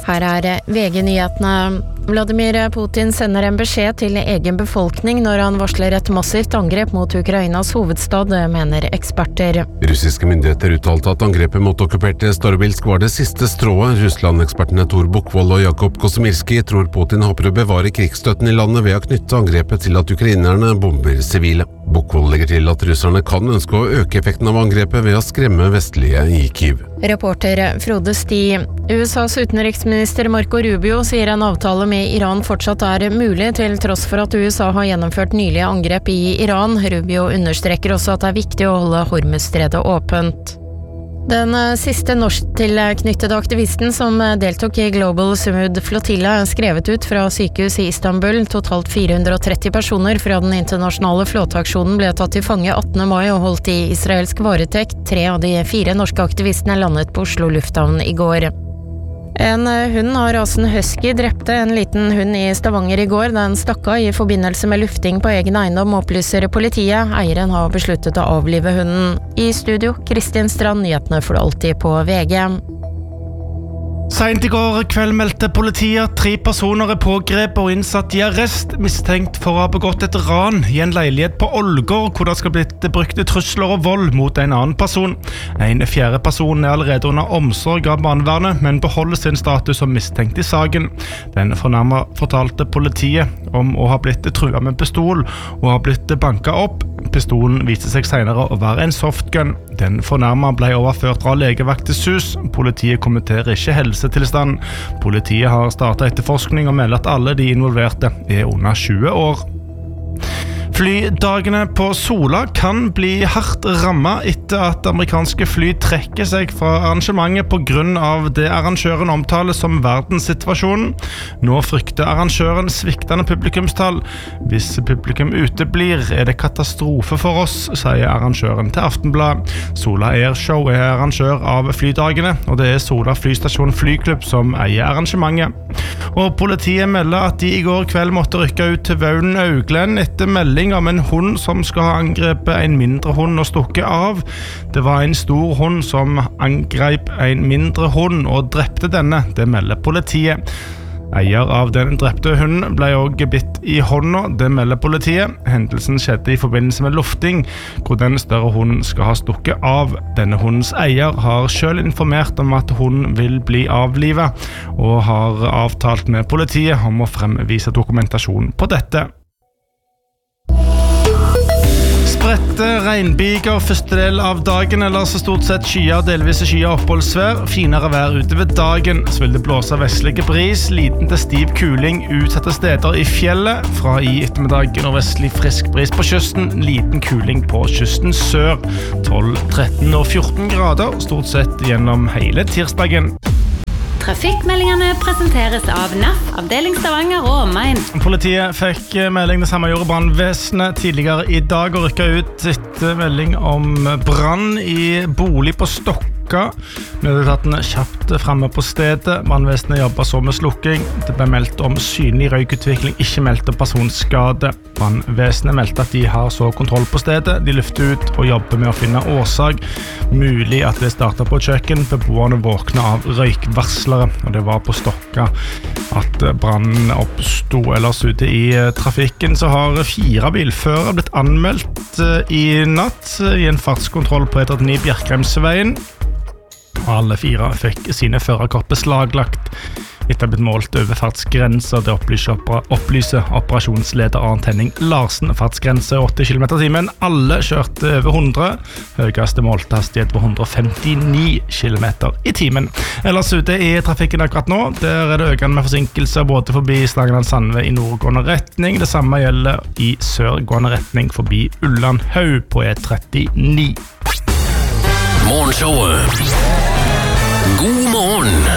Her VG-nyhetene. Vladimir Putin sender en beskjed til egen befolkning når han varsler et massivt angrep mot Ukrainas hovedstad, mener eksperter. Russiske myndigheter uttalte at angrepet mot okkuperte Starobilsk var det siste strået. Russland-ekspertene Tor Buchwald og Jakob Kosemirski tror Putin håper å bevare krigsstøtten i landet ved å knytte angrepet til at ukrainerne bomber sivile. Buchwald legger til at russerne kan ønske å øke effekten av angrepet ved å skremme vestlige i Kyiv. Reporter Frode Sti. USAs utenriksminister Marco Rubio sier en avtale med Iran fortsatt mulig, til tross for at USA har gjennomført nylige angrep i Iran. Rubio understreker også at det viktig å holde Hormuzstredet åpent. Den siste norsktilknyttede aktivisten som deltok i Global Sumud Flotilla skrevet ut fra sykehus i Istanbul. Totalt 430 personer fra den internasjonale flåteaksjonen ble tatt til fange 18. mai og holdt i israelsk varetekt. 3 av de 4 norske aktivistene landet på Oslo lufthavn i går. En hund av rasen husky drepte en liten hund i Stavanger i går. Den stakk av i forbindelse med lufting på egen eiendom, opplyser politiet. Eieren har besluttet å avlive hunden. I studio, Kristin Strand, nyhetene får du alltid på VG. Sent i går kveld meldte politiet 3 personer pågrepet og innsatt i arrest, mistenkt for å ha begått et ran i en leilighet på Ålgård, hvor det skal blitt brukt trusler og vold mot en annen person. En 4. person allerede under omsorg av barnevernet, men beholder sin status som mistenkt i saken. Den fornærmede fortalte politiet om å ha blitt truet med pistol og ha blitt banket opp. Pistolen viste seg senere å være en softgun. Den fornærmede ble overført fra legevaktens hus. Politiet kommenterer ikke helsetilstand. Politiet har startet etterforskning og melder at alle de involverte under 20 år. Flydagene på Sola kan bli hardt rammet etter at amerikanske fly trekker seg fra arrangementet på grunn av det arrangøren omtaler som verdenssituasjonen. Nå frykter arrangøren sviktende publikumstall. Hvis publikum uteblir, det katastrofe for oss, sier arrangøren til Aftenblad. Sola Airshow arrangør av flydagene, og det Sola flystasjon flyklubb som eier arrangementet. Og politiet melder at de i går kveld måtte rykke ut til Vaulen Augland etter melding om en hund som skal ha angrepet en mindre hund og stukket av. Det var en stor hund som angrep en mindre hund og drepte denne, det melder politiet. Eier av den drepte hunden ble også bitt i hånda, det melder politiet. Hendelsen skjedde i forbindelse med lufting, hvor den større hunden skal ha stukket av. Denne hundens eier har selv informert om at hunden vil bli avlivet, og har avtalt med politiet om å fremvise dokumentasjon på dette. Spredte regnbyger første del av dagen, ellers stort sett skyer, delvis skyer oppholdsvær, finere vær utover dagen. Så vil det blåse vestlige bris, liten til stiv kuling utsatte steder i fjellet. Fra i ettermiddag nordvestlig frisk bris på kysten, liten kuling på kysten sør. 12, 13 og 14 grader, stort sett gjennom hele tirsdagen. Trafikkmeldingene presenteres av NAF, avdeling Stavanger og omegn. Politiet fikk melding, det samme gjorde brannvesenet tidligere i dag, og rykket ut etter melding om brann i bolig på Stokka. Nødetaten kjapt fremme på stedet. Brannvesenet jobbet så med slukking. Det ble meldt om synlig røykutvikling, ikke meldt om personskade. Brannvesenet meldte at de har så kontroll på stedet. De løfter ut og jobber med å finne årsak. Mulig at det startet på kjøkken. Beboerne våkner av røykvarslere, og det var på Stokka at brannen oppstod. Ellers ute i trafikken så har 4 bilførere blitt anmeldt i natt i en fartskontroll på E39 Bjerkreimsveien. Alle 4 fikk sine førerkort beslaglagt etter å ha blitt målt over fartsgrenser. Det opplyser operasjonsleder Arnt Henning Larsen. Fartsgrense 80 km/t. Alle kjørte over 100. Høyeste målte hastighet var 159 km/t. Ellers ute i trafikken akkurat nå, der det økende med forsinkelser både forbi Stangeland-Sandve i nordgående retning. Det samme gjelder i sørgående retning forbi Ullandhaug på E39. Morgenshowet. God morgen.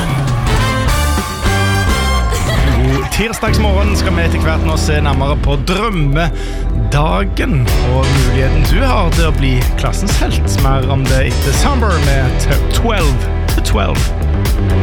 Tirsdagsmorgen skal vi etter hvert nå se nærmere på drømmedagen og muligheten du har til å bli klassens helt. Mer om det etter Summer med 12 to 12.